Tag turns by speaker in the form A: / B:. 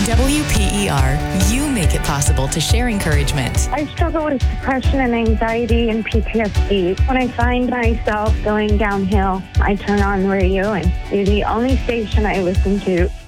A: WPER, you make it possible to share encouragement.
B: I struggle with depression and anxiety and PTSD. When I find myself going downhill, I turn on the radio and it's the only station I listen to.